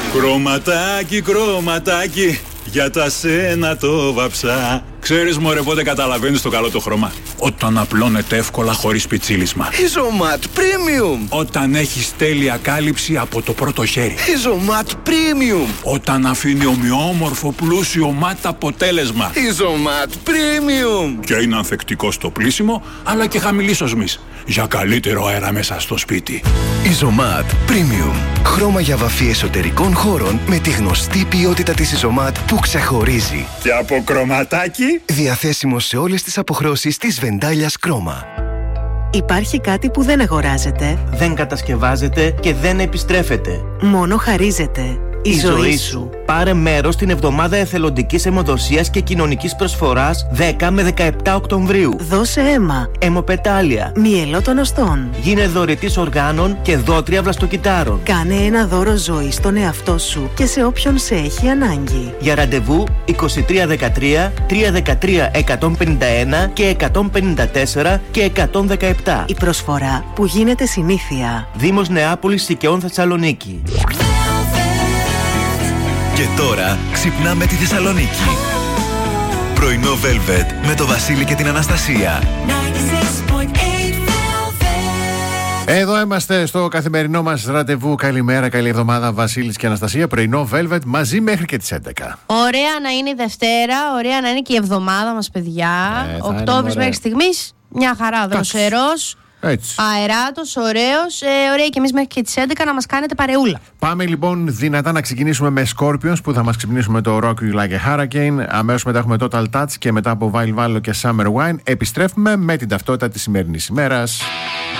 Κρωματάκι, κρωματάκι, για τα σένα το βαψά. Ξέρεις μωρέ πότε καταλαβαίνεις το καλό το χρώμα? Όταν απλώνεται εύκολα χωρίς πιτσίλισμα. Ιζωμάτ Premium. Όταν έχεις τέλεια κάλυψη από το πρώτο χέρι. Ιζωμάτ Premium. Όταν αφήνει ομοιόμορφο πλούσιο μάτ αποτέλεσμα. Ιζωμάτ Premium. Και είναι ανθεκτικό στο πλύσιμο, αλλά και χαμηλής οσμής, για καλύτερο αέρα μέσα στο σπίτι. Ιζωμάτ Premium. Χρώμα για βαφή εσωτερικών χώρων με τη γνωστή ποιότητα της Ιζωμάτ που ξεχωρίζει. Και από κρωματάκι. Διαθέσιμο σε όλες τις αποχρώσεις της Βεντάλιας Κρόμα. Υπάρχει κάτι που δεν αγοράζεται, δεν κατασκευάζεται και δεν επιστρέφεται. μόνο χαρίζεται. Η ζωή σου. Πάρε μέρος στην εβδομάδα εθελοντικής αιμοδοσίας και κοινωνικής προσφοράς 10 με 17 Οκτωβρίου. Δώσε αίμα. Αιμοπετάλια. Μυελό των οστών. Γίνε δωρητής οργάνων και δότρια βλαστοκυτάρων. Κάνε ένα δώρο ζωής στον εαυτό σου και σε όποιον σε έχει ανάγκη. Για ραντεβού 2313 313 151 και 154 και 117. Η προσφορά που γίνεται συνήθεια. Δήμος Νεάπολης Σικαιών Θεσσαλονίκη. Και τώρα ξυπνάμε τη Θεσσαλονίκη. Πρωινό Velvet με το Βασίλη και την Αναστασία. Εδώ είμαστε στο καθημερινό μας ραντεβού. Καλημέρα, καλή εβδομάδα, Βασίλης και Αναστασία. Πρωινό Velvet μαζί μέχρι και τις 11. Ωραία να είναι η Δευτέρα, ωραία να είναι και η εβδομάδα μας, παιδιά. Οκτώβρης μέχρι στιγμής, μια χαρά, δροσερός. Αεράτος, ωραίος. Ωραία και εμείς μέχρι και τις 11 να μας κάνετε παρεούλα. Πάμε λοιπόν δυνατά να ξεκινήσουμε με Scorpions που θα μας ξυπνήσουμε το Rock You Like a Hurricane. Αμέσως μετά έχουμε Total Touch και μετά από Vile Vallo και Summer Wine επιστρέφουμε με την ταυτότητα της σημερινής ημέρας.